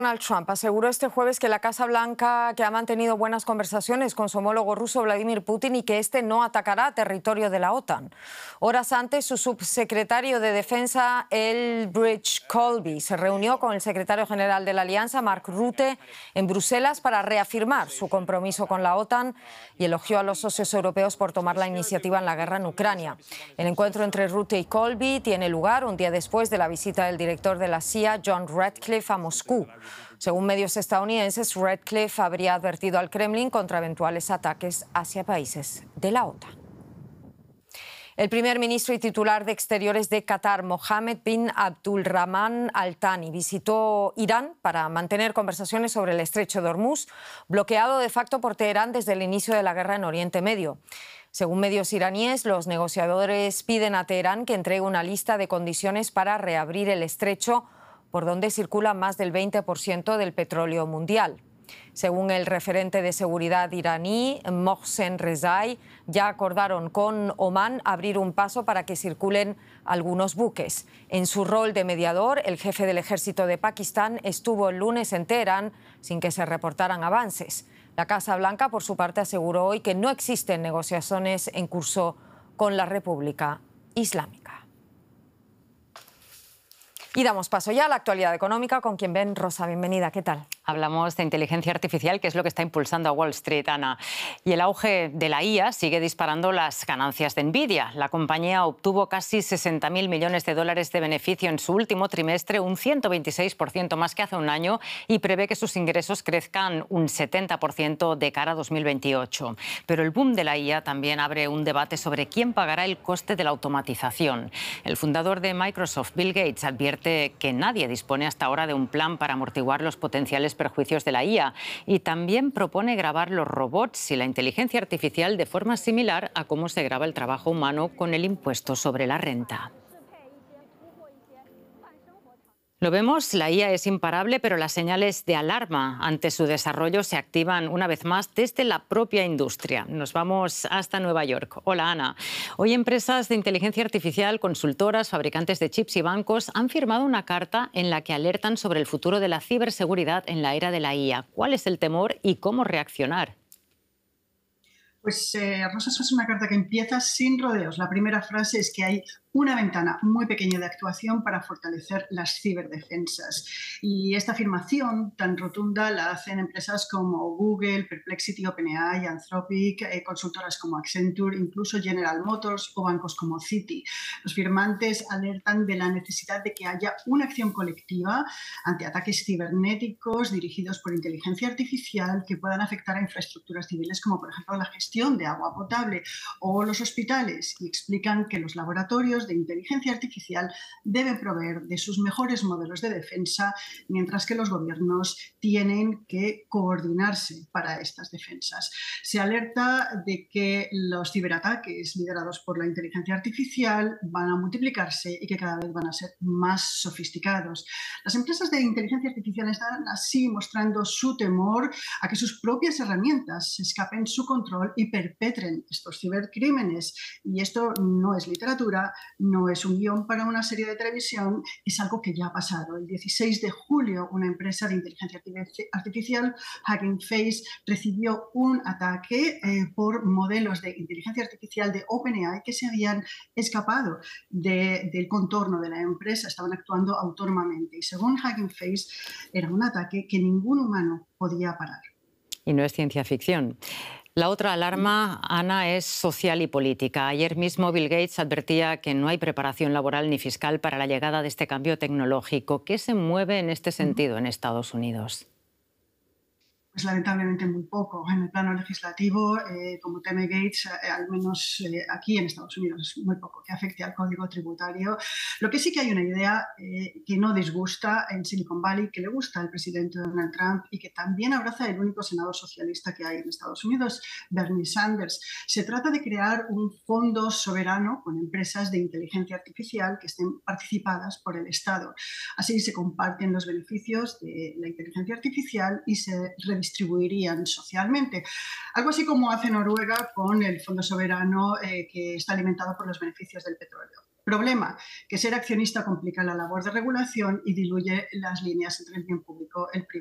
Donald Trump aseguró este jueves que la Casa Blanca que ha mantenido buenas conversaciones con su homólogo ruso Vladimir Putin y que este no atacará territorio de la OTAN. Horas antes, su subsecretario de Defensa, Elbridge Colby, se reunió con el secretario general de la Alianza, Mark Rutte, en Bruselas para reafirmar su compromiso con la OTAN y elogió a los socios europeos por tomar la iniciativa en la guerra en Ucrania. El encuentro entre Rutte y Colby tiene lugar un día después de la visita del director de la CIA, John Ratcliffe, a Moscú. Según medios estadounidenses, Ratcliffe habría advertido al Kremlin contra eventuales ataques hacia países de la OTAN. El primer ministro y titular de Exteriores de Qatar, Mohammed bin Abdulrahman Al Thani, visitó Irán para mantener conversaciones sobre el estrecho de Hormuz, bloqueado de facto por Teherán desde el inicio de la guerra en Oriente Medio. Según medios iraníes, los negociadores piden a Teherán que entregue una lista de condiciones para reabrir el estrecho, por donde circula más del 20% del petróleo mundial. Según el referente de seguridad iraní, Mohsen Rezai, ya acordaron con Omán abrir un paso para que circulen algunos buques. En su rol de mediador, el jefe del ejército de Pakistán estuvo el lunes en Teherán sin que se reportaran avances. La Casa Blanca, por su parte, aseguró hoy que no existen negociaciones en curso con la República Islámica. Y damos paso ya a la actualidad económica con quien ven Rosa. Bienvenida, ¿qué tal? Hablamos de inteligencia artificial, que es lo que está impulsando a Wall Street, Ana. Y el auge de la IA sigue disparando las ganancias de Nvidia. La compañía obtuvo casi 60.000 millones de dólares de beneficio en su último trimestre, un 126% más que hace un año, y prevé que sus ingresos crezcan un 70% de cara a 2028. Pero el boom de la IA también abre un debate sobre quién pagará el coste de la automatización. El fundador de Microsoft, Bill Gates, advierte que nadie dispone hasta ahora de un plan para amortiguar los potenciales perjuicios de la IA y también propone grabar los robots y la inteligencia artificial de forma similar a cómo se graba el trabajo humano con el impuesto sobre la renta. Lo vemos, la IA es imparable, pero las señales de alarma ante su desarrollo se activan una vez más desde la propia industria. Nos vamos hasta Nueva York. Hola, Ana. Hoy empresas de inteligencia artificial, consultoras, fabricantes de chips y bancos han firmado una carta en la que alertan sobre el futuro de la ciberseguridad en la era de la IA. ¿Cuál es el temor y cómo reaccionar? Pues Rosa, es una carta que empieza sin rodeos. La primera frase es que hay una ventana muy pequeña de actuación para fortalecer las ciberdefensas. Y esta afirmación tan rotunda la hacen empresas como Google, Perplexity, OpenAI, Anthropic, consultoras como Accenture, incluso General Motors o bancos como Citi. Los firmantes alertan de la necesidad de que haya una acción colectiva ante ataques cibernéticos dirigidos por inteligencia artificial que puedan afectar a infraestructuras civiles como, por ejemplo, la gestión de agua potable o los hospitales, y explican que los laboratorios de inteligencia artificial deben proveer de sus mejores modelos de defensa, mientras que los gobiernos tienen que coordinarse para estas defensas. Se alerta de que los ciberataques liderados por la inteligencia artificial van a multiplicarse y que cada vez van a ser más sofisticados. Las empresas de inteligencia artificial están así mostrando su temor a que sus propias herramientas escapen su control y perpetren estos cibercrímenes. Y esto no es literatura, no es un guión para una serie de televisión, es algo que ya ha pasado. El 16 de julio, una empresa de inteligencia artificial, Hugging Face, recibió un ataque por modelos de inteligencia artificial de OpenAI que se habían escapado del contorno de la empresa, estaban actuando autónomamente. Y según Hugging Face, era un ataque que ningún humano podía parar. Y no es ciencia ficción. La otra alarma, Ana, es social y política. Ayer mismo Bill Gates advertía que no hay preparación laboral ni fiscal para la llegada de este cambio tecnológico. ¿Qué se mueve en este sentido en Estados Unidos? Pues lamentablemente muy poco. En el plano legislativo, como teme Gates, al menos aquí en Estados Unidos, es muy poco que afecte al código tributario. Lo que sí que hay una idea que no disgusta en Silicon Valley, que le gusta al presidente Donald Trump y que también abraza el único senador socialista que hay en Estados Unidos, Bernie Sanders. Se trata de crear un fondo soberano con empresas de inteligencia artificial que estén participadas por el Estado. Así se comparten los beneficios de la inteligencia artificial y se distribuirían socialmente. Algo así como hace Noruega con el fondo soberano que está alimentado por los beneficios del petróleo. Problema, que ser accionista complica la labor de regulación y diluye las líneas entre el bien público, el privado.